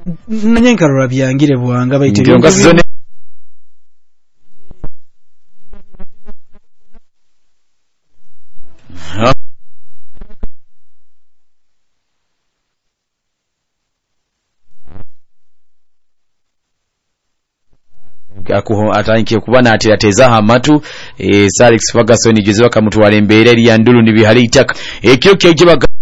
nanyenkalula byangire bwanga bayite atanke kuba naterateza amatu Alex Ferguson jiziba kamutwala embeera eri ya ndulu nibihali itaka ekyo keje